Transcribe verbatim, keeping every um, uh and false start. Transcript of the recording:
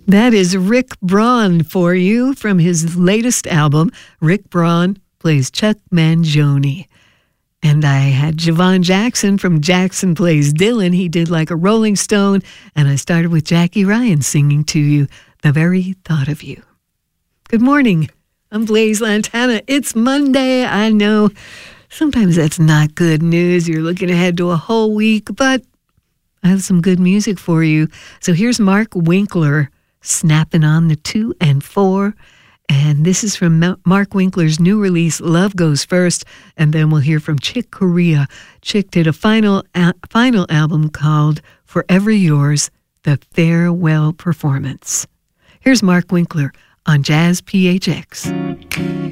That is Rick Braun for you from his latest album. Rick Braun plays Chuck Mangione. And I had Javon Jackson from Jackson Plays Dylan. He did Like a Rolling Stone. And I started with Jackie Ryan singing to you The Very Thought of You. Good morning. I'm Blaise Lantana. It's Monday. I know sometimes that's not good news. You're looking ahead to a whole week, but I have some good music for you. So here's Mark Winkler snapping on the two and four. And this is from Mark Winkler's new release, Love Goes First. And then we'll hear from Chick Corea. Chick did a final, a, final album called Forever Yours, The Farewell Performance. Here's Mark Winkler on Jazz P H X.